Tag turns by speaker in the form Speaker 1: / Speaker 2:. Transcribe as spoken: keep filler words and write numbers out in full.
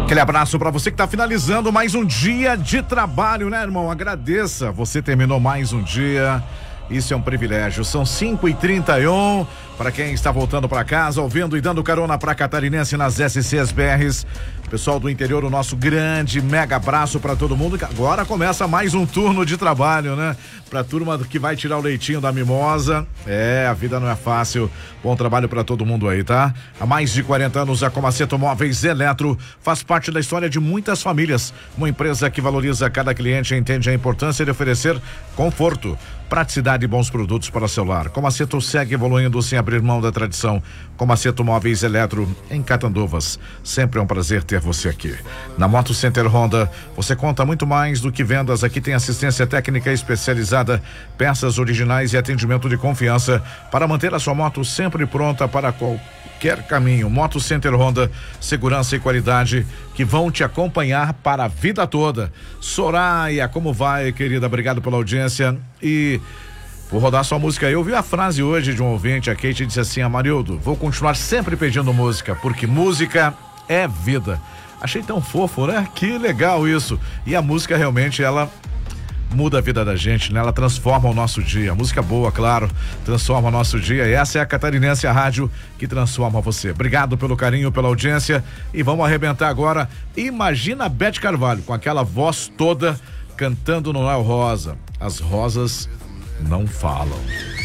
Speaker 1: Aquele abraço para você que tá finalizando mais um dia de trabalho, né, irmão? Agradeça, você terminou mais um dia. Isso é um privilégio. São cinco e trinta e um. Para quem está voltando para casa, ouvindo e dando carona para catarinense nas S Cs B Rs. Pessoal do interior, o nosso grande mega abraço para todo mundo. Agora começa mais um turno de trabalho, né? Pra turma que vai tirar o leitinho da mimosa. É, a vida não é fácil. Bom trabalho para todo mundo aí, tá? Há mais de quarenta anos, a Comaceto Móveis Eletro faz parte da história de muitas famílias. Uma empresa que valoriza cada cliente e entende a importância de oferecer conforto, praticidade e bons produtos para celular. Comaceto segue evoluindo sem abrir mão da tradição. Comaceto Móveis Eletro, em Catanduvas. Sempre é um prazer ter você aqui. Na Moto Center Honda, você conta muito mais do que vendas. Aqui tem assistência técnica especializada, peças originais e atendimento de confiança para manter a sua moto sempre pronta para qualquer caminho. Moto Center Honda, segurança e qualidade que vão te acompanhar para a vida toda. Soraya, como vai, querida? Obrigado pela audiência e vou rodar sua música aí. Eu ouvi a frase hoje de um ouvinte, a Kate disse assim: Amarildo, vou continuar sempre pedindo música, porque música é vida. Achei tão fofo, né? Que legal isso. E a música realmente, ela muda a vida da gente, né? Ela transforma o nosso dia. Música boa, claro, transforma o nosso dia. E essa é a Catarinense, a rádio que transforma você. Obrigado pelo carinho, pela audiência. E vamos arrebentar agora. Imagina a Beth Carvalho com aquela voz toda cantando no Noel Rosa. As rosas não falam.